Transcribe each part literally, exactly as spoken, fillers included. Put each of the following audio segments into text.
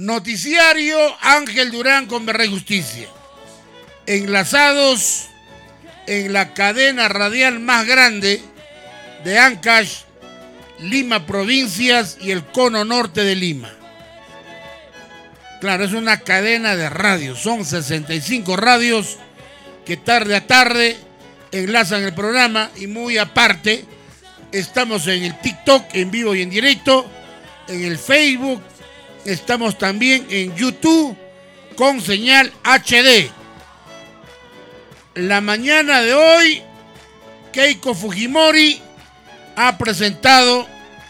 Noticiario Ángel Durán con Verdad y Justicia. Enlazados en la cadena radial más grande de Ancash, Lima Provincias y el cono norte de Lima. Claro, es una cadena de radios, son sesenta y cinco radios que tarde a tarde enlazan el programa y muy aparte estamos en el TikTok en vivo y en directo, en el Facebook, estamos también en YouTube con señal H D. La mañana de hoy, Keiko Fujimori ha presentado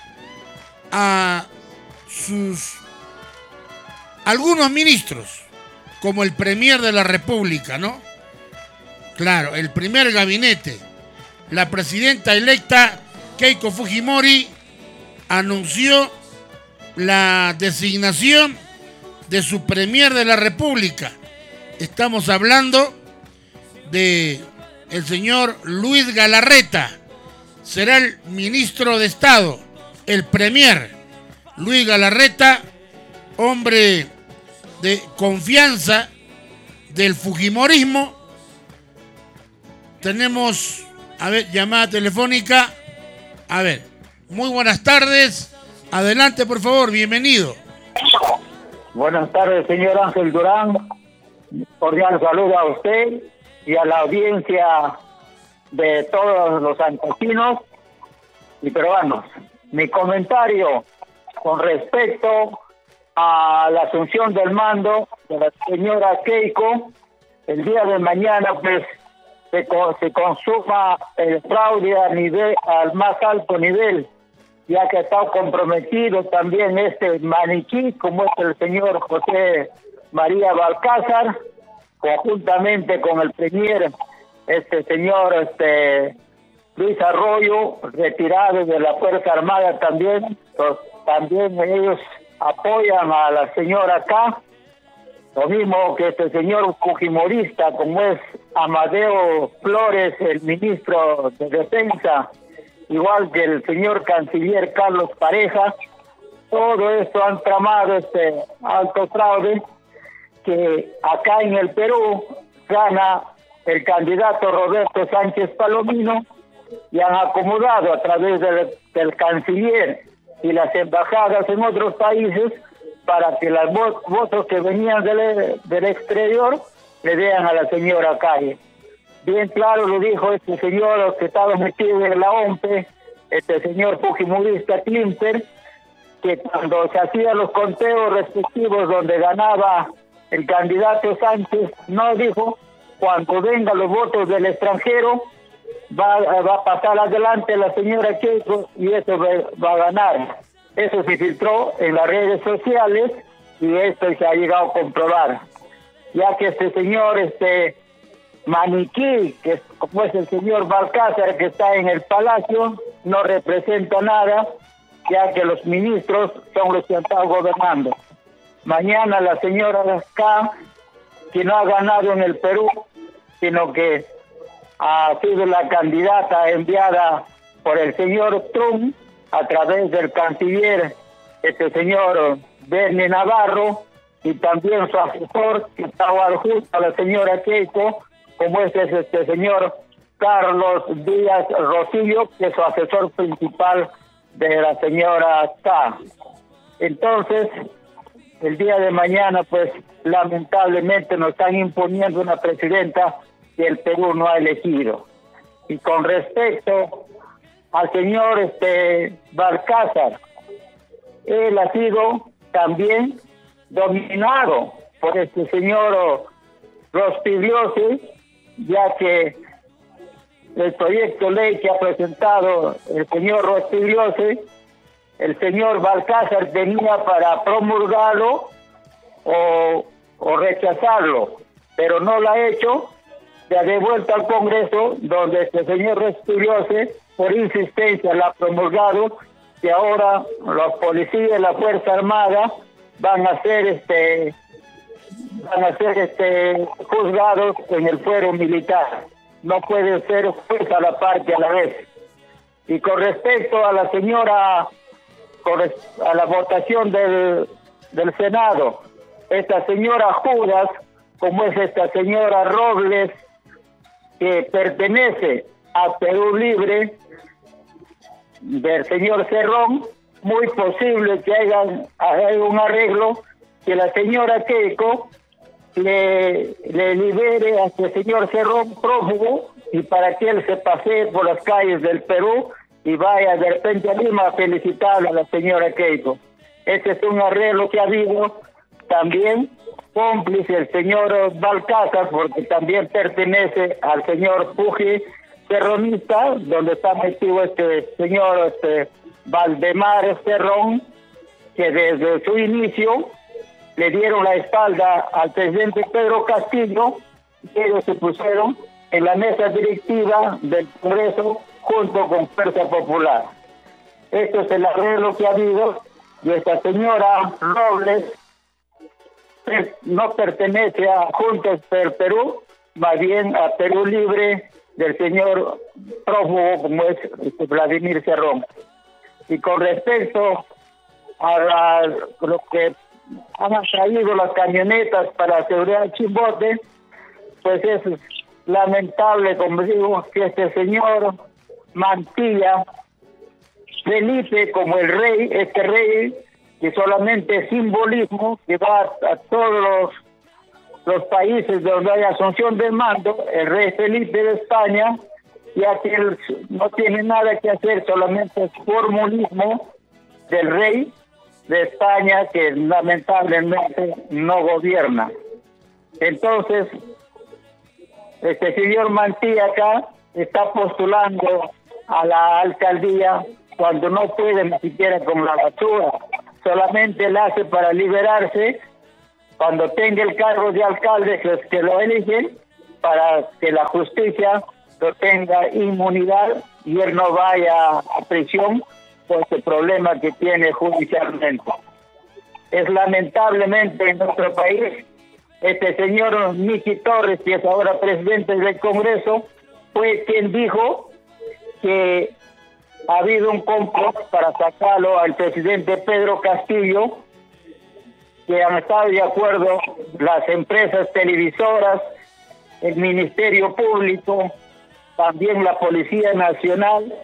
a sus algunos ministros, como el Premier de la República, ¿no? Claro, el primer gabinete. La presidenta electa Keiko Fujimori anunció la designación de su Premier de la República. Estamos hablando de el señor Luis Galarreta. Será el ministro de Estado, el Premier. Luis Galarreta, hombre de confianza del fujimorismo. Tenemos, a ver, llamada telefónica. A ver, muy buenas tardes. Adelante, por favor, bienvenido. Buenas tardes, señor Ángel Durán. Cordial saludo a usted y a la audiencia de todos los ancasinos y peruanos. Mi comentario con respecto a la asunción del mando de la señora Keiko, el día de mañana pues se, se consuma el fraude a nivel, al más alto nivel, ya que está comprometido también este maniquí, como es el señor José María Balcázar, conjuntamente con el premier, este señor este Luis Arroyo, retirado de la Fuerza Armada también, pues, también ellos apoyan a la señora acá, lo mismo que este señor fujimorista, como es Amadeo Flores, el ministro de Defensa, igual que el señor canciller Carlos Pareja. Todo esto han tramado este alto fraude que acá en el Perú gana el candidato Roberto Sánchez Palomino, y han acomodado a través del, del canciller y las embajadas en otros países para que los votos que venían del, del exterior le den a la señora Calle. Bien claro lo dijo este señor que estaba metido en la O M P E, este señor fujimorista Klimper, que cuando se hacían los conteos respectivos donde ganaba el candidato Sánchez, no dijo, cuando vengan los votos del extranjero, va, va a pasar adelante la señora Keiko y eso va, va a ganar. Eso se filtró en las redes sociales y esto se ha llegado a comprobar. Ya que este señor, este maniquí, que es, como es el señor Balcázar, que está en el palacio, no representa nada, ya que los ministros son los que están gobernando. Mañana la señora K, que no ha ganado en el Perú, sino que ha sido la candidata enviada por el señor Trump a través del canciller, este señor Bernie Navarro, y también su asesor, que estaba adjunto a la señora Keiko, como este es este señor Carlos Díaz Rosillo, que es su asesor principal de la señora K. Entonces, el día de mañana, pues, lamentablemente nos están imponiendo una presidenta que el Perú no ha elegido. Y con respecto al señor este Balcázar, él ha sido también dominado por este señor Rospigliosi, ya que el proyecto de ley que ha presentado el señor Rospigliosi, el señor Balcázar tenía para promulgarlo o, o rechazarlo, pero no lo ha hecho. Se ha devuelto al Congreso, donde este señor Rospigliosi, por insistencia, lo ha promulgado, y ahora los policías de la Fuerza Armada van a ser este van a ser este juzgados en el fuero militar. No puede ser juez a la parte a la vez. Y con respecto a la señora, con, a la votación del del Senado, esta señora Judas, como es esta señora Robles, que pertenece a Perú Libre, del señor Cerrón, muy posible que hagan, hagan un arreglo, que la señora Keiko le, le libere a este señor Cerrón prófugo y para que él se pasee por las calles del Perú y vaya de repente a Lima a felicitar a la señora Keiko. Este es un arreglo que ha habido también cómplice el señor Balcázar, porque también pertenece al señor Puji Cerronista, donde está metido este señor este Valdemar Cerrón, que desde su inicio le dieron la espalda al presidente Pedro Castillo, y ellos se pusieron en la mesa directiva del Congreso junto con Fuerza Popular. Esto es el arreglo que ha habido, y esta señora Robles no pertenece a Juntos per Perú, más bien a Perú Libre del señor prófugo como es Vladimir Cerrón. Y con respecto a la, lo que han traído las camionetas para la seguridad de Chimbote, pues es lamentable, como digo, que este señor Mantilla, Felipe como el rey, este rey que solamente es simbolismo, que va a, a todos los, los países donde hay asunción de mando, el rey Felipe de España, ya que él no tiene nada que hacer, solamente es formulismo del rey de España, que lamentablemente no gobierna. Entonces, este señor Mantilla acá está postulando a la alcaldía cuando no puede ni siquiera con la basura, solamente la hace para liberarse cuando tenga el cargo de alcalde, que es que lo eligen, para que la justicia no tenga inmunidad y él no vaya a prisión por ese problema que tiene judicialmente. Es lamentablemente en nuestro país, este señor Miki Torres, que es ahora presidente del Congreso, fue quien dijo que ha habido un complot para sacarlo al presidente Pedro Castillo, que han estado de acuerdo las empresas televisoras, el Ministerio Público, también la Policía Nacional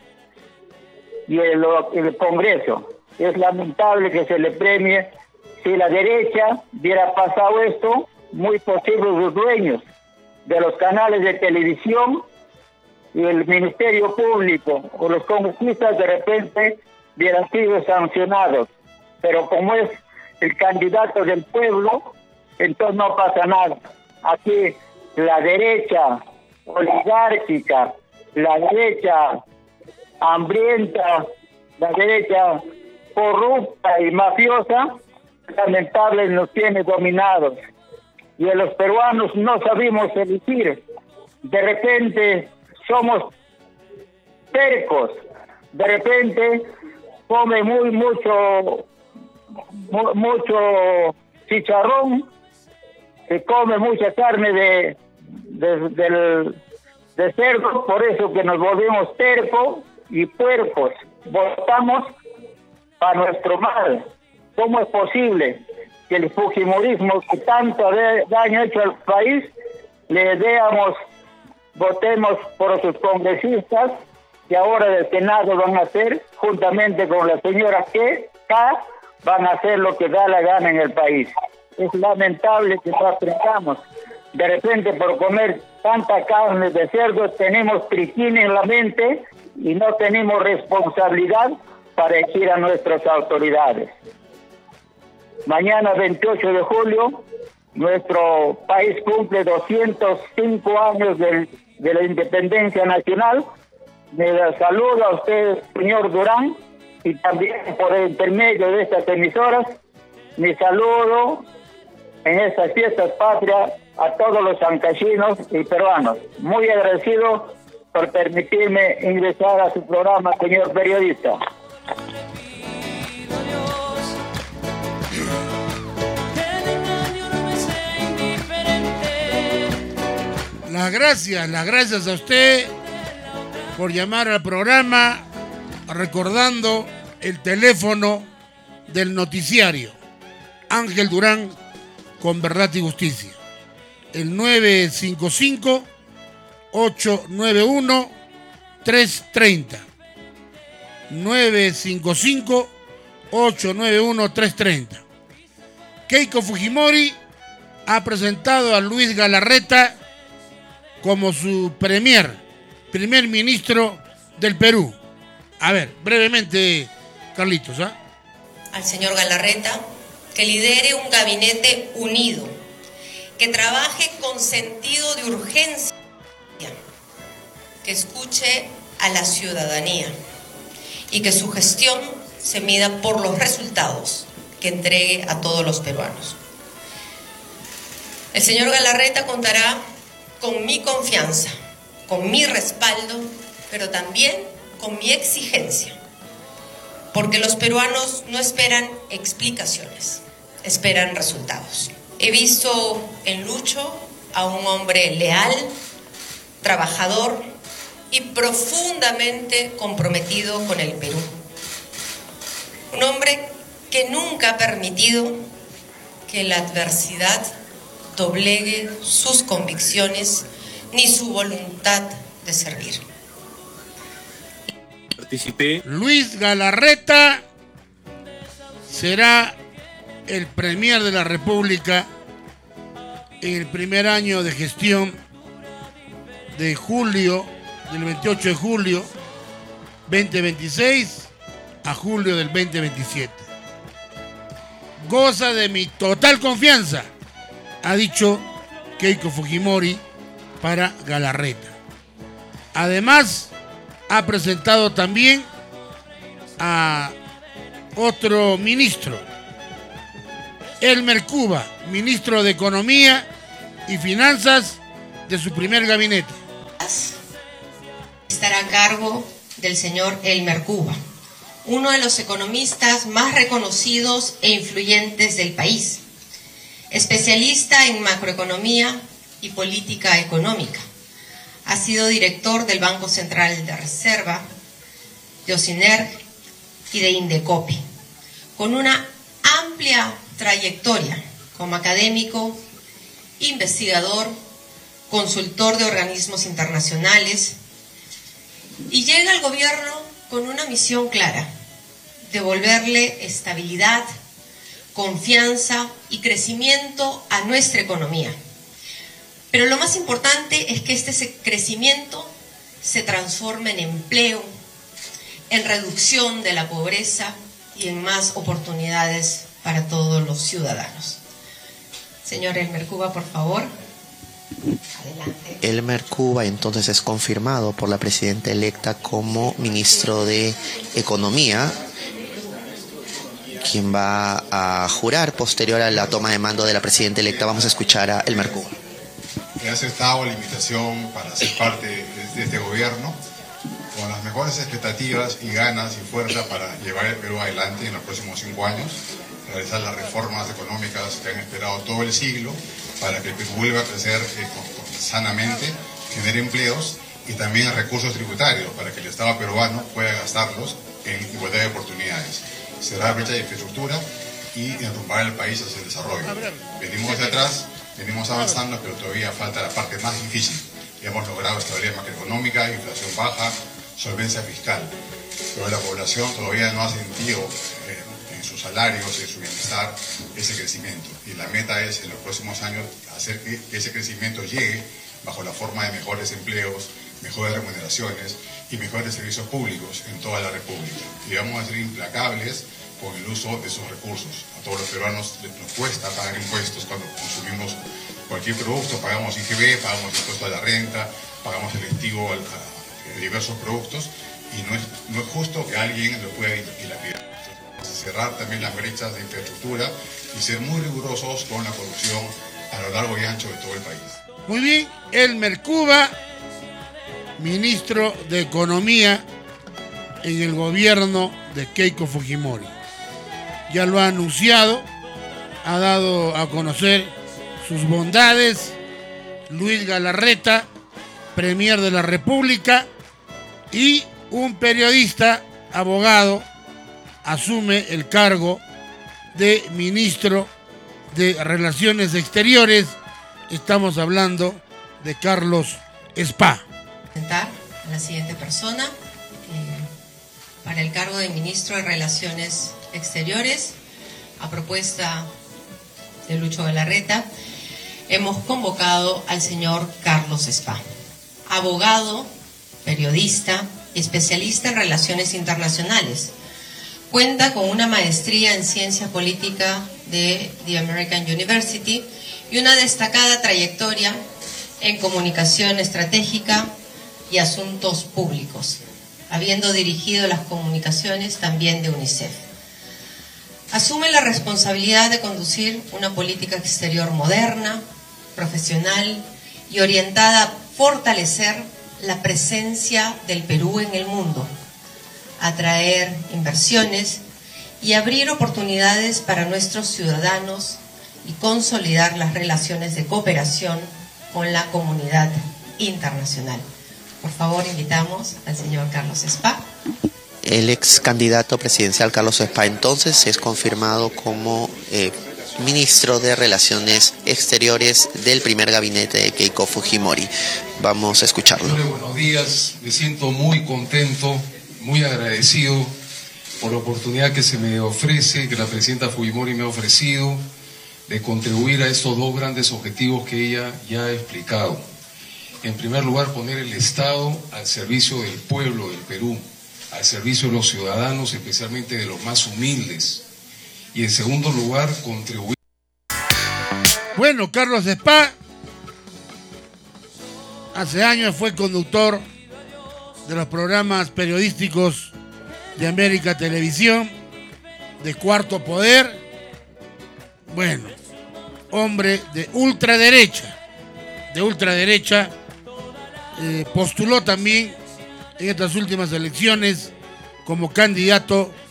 y el, el Congreso. Es lamentable que se le premie. Si la derecha hubiera pasado esto, muy posible los dueños de los canales de televisión y el Ministerio Público o los congresistas de repente hubieran sido sancionados. Pero como es el candidato del pueblo, entonces no pasa nada. Aquí la derecha oligárquica, la derecha hambrienta, la derecha corrupta y mafiosa, lamentable nos tiene dominados. Y a los peruanos no sabemos elegir. De repente somos tercos, de repente come muy mucho mu, mucho chicharrón, se come mucha carne de de, de, de cerdo, por eso que nos volvemos tercos y puercos, votamos para nuestro mal. ¿Cómo es posible que el fujimorismo que tanto daño ha hecho al país le veamos, votemos por sus congresistas que ahora del Senado van a hacer, juntamente con la señora K, van a hacer lo que da la gana en el país? Es lamentable que no aprendamos. De repente por comer tanta carne de cerdo tenemos triquina en la mente y no tenemos responsabilidad para elegir a nuestras autoridades. Mañana veintiocho de julio nuestro país cumple doscientos cinco años de, de la independencia nacional. Me saludo a usted, señor Durán, y también por el intermedio de estas emisoras, mi saludo en estas fiestas patrias a todos los ancachinos y peruanos. Muy agradecido por permitirme ingresar a su programa, señor periodista. Las gracias, las gracias a usted por llamar al programa, recordando el teléfono del noticiario. Ángel Durán con Verdad y Justicia. El nueve cinco cinco, ocho nueve uno, tres tres cero. nueve cinco cinco, ocho nueve uno, tres tres cero. Keiko Fujimori ha presentado a Luis Galarreta como su premier, primer ministro del Perú. A ver, brevemente, Carlitos, ¿ah? Al señor Galarreta, que lidere un gabinete unido, que trabaje con sentido de urgencia, que escuche a la ciudadanía y que su gestión se mida por los resultados que entregue a todos los peruanos. El señor Galarreta contará con mi confianza, con mi respaldo, pero también con mi exigencia, porque los peruanos no esperan explicaciones, esperan resultados. He visto en Lucho a un hombre leal, trabajador y profundamente comprometido con el Perú. Un hombre que nunca ha permitido que la adversidad doblegue sus convicciones ni su voluntad de servir. Participé. Luis Galarreta será el premier de la República en el primer año de gestión de julio, del veintiocho de julio veinte veintiséis a julio del veinte veintisiete. Goza de mi total confianza, ha dicho Keiko Fujimori para Galarreta. Además, ha presentado también a otro ministro, Elmer Cuba, ministro de Economía y Finanzas de su primer gabinete. Estará a cargo del señor Elmer Cuba, uno de los economistas más reconocidos e influyentes del país, especialista en macroeconomía y política económica. Ha sido director del Banco Central de Reserva, de Ociner y de Indecopi, con una amplia trayectoria como académico, investigador, consultor de organismos internacionales, y llega al gobierno con una misión clara: devolverle estabilidad, confianza y crecimiento a nuestra economía. Pero lo más importante es que este crecimiento se transforme en empleo, en reducción de la pobreza y en más oportunidades para todos los ciudadanos. Señor Elmer Cuba, por favor. Adelante. Elmer Cuba entonces es confirmado por la presidenta electa como ministro de Economía, quien va a jurar posterior a la toma de mando de la presidenta electa. Vamos a escuchar a Elmer Cuba. He aceptado la invitación para ser parte de este gobierno con las mejores expectativas y ganas y fuerza para llevar el Perú adelante en los próximos cinco años, realizar las reformas económicas que han esperado todo el siglo para que el Perú vuelva a crecer eh, sanamente, genere empleos y también recursos tributarios para que el Estado peruano pueda gastarlos en igualdad de oportunidades. Cerrar brecha de infraestructura y enrumbar el país hacia el desarrollo. Venimos hacia atrás, venimos avanzando, pero todavía falta la parte más difícil. Hemos logrado estabilidad macroeconómica, inflación baja, solvencia fiscal, pero la población todavía no ha sentido eh, en sus salarios, en su bienestar, ese crecimiento. Y la meta es en los próximos años hacer que, que ese crecimiento llegue bajo la forma de mejores empleos, mejores remuneraciones y mejores servicios públicos en toda la República. Y vamos a ser implacables con el uso de esos recursos. A todos los peruanos nos cuesta pagar impuestos cuando consumimos cualquier producto, pagamos I G B, pagamos impuesto a la renta, pagamos el incentivo a, a diversos productos, y no es, no es justo que alguien lo pueda dilapidar. Vamos a cerrar también las brechas de infraestructura y ser muy rigurosos con la corrupción a lo largo y ancho de todo el país. Muy bien, Elmer Cuba, ministro de Economía en el gobierno de Keiko Fujimori. Ya lo ha anunciado, ha dado a conocer sus bondades. Luis Galarreta, premier de la República, y un periodista, abogado, asume el cargo de ministro de Relaciones Exteriores. Estamos hablando de Carlos Spa. Presentar a la siguiente persona eh, para el cargo de Ministro de Relaciones Exteriores, a propuesta de Lucho Galarreta. Hemos convocado al señor Carlos Spa, abogado, periodista y especialista en relaciones internacionales. Cuenta con una maestría en ciencia política de The American University y una destacada trayectoria en comunicación estratégica y asuntos públicos, habiendo dirigido las comunicaciones también de UNICEF. Asume la responsabilidad de conducir una política exterior moderna, profesional y orientada a fortalecer la presencia del Perú en el mundo, atraer inversiones y abrir oportunidades para nuestros ciudadanos y consolidar las relaciones de cooperación con la comunidad internacional. Por favor, invitamos al señor Carlos Spa. El ex candidato presidencial Carlos Spa entonces es confirmado como eh, ministro de Relaciones Exteriores del primer gabinete de Keiko Fujimori. Vamos a escucharlo. Buenos días, me siento muy contento, muy agradecido por la oportunidad que se me ofrece, que la presidenta Fujimori me ha ofrecido, de contribuir a estos dos grandes objetivos que ella ya ha explicado. En primer lugar, poner el Estado al servicio del pueblo del Perú, al servicio de los ciudadanos, especialmente de los más humildes. Y en segundo lugar, contribuir... Bueno, Carlos Spa hace años fue conductor de los programas periodísticos de América Televisión, de Cuarto Poder. Bueno, hombre de ultraderecha, de ultraderecha, eh, postuló también en estas últimas elecciones como candidato